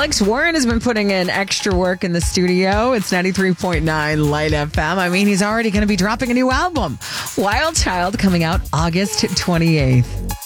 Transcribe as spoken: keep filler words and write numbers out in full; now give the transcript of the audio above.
Alex Warren has been putting in extra work in the studio. It's ninety-three point nine Light F M. I mean, he's already going to be dropping a new album. Wild Child coming out August twenty-eighth.